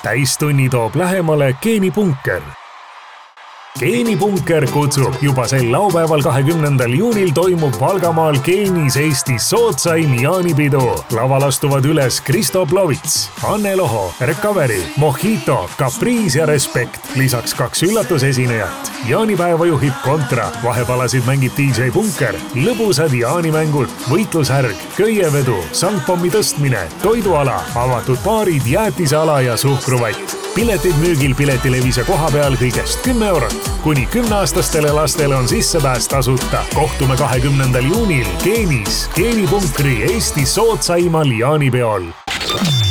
täistunni toob lähemale Geenipunker. Geenipunker kutsub juba sel laupäeval 20. juunil toimub Valgamaal Geenis Eestis sootsaim jaanipidu. Laval astuvad üles Kristo Plovits, Anne Loho, Recovery, Mojito, Caprice ja Respect. Lisaks 2 üllatusesinejat. Jaanipäeva juhib Kontra, vahepalasid mängib DJ Punker, lõbusad jaanimängud, võitlushärg, köievedu, sangpommi tõstmine, toiduala, avatud baarid, jäätiseala ja suhkruvatt. Piletid müügil Piletilevis ja koha peal kõigest 10 eurot. Kuni 10-aastastele lastele on sissepääs tasuta. Kohtume 20. juunil Geenis, Geenipunkri Eesti soodsaimal jaanipeol.